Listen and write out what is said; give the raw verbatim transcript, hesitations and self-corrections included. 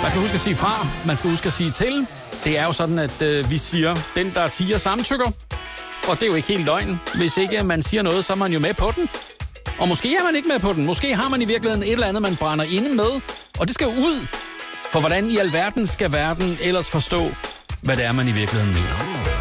Man skal huske at sige fra, man skal huske at sige til. Det er jo sådan, at øh, vi siger, den der tiger samtykker. Og det er jo ikke helt løgn. Hvis ikke man siger noget, så er man jo med på den. Og måske er man ikke med på den. Måske har man i virkeligheden et eller andet, man brænder inde med. Og det skal jo ud. For hvordan i alverden skal verden ellers forstå, hvad det er, man i virkeligheden mener?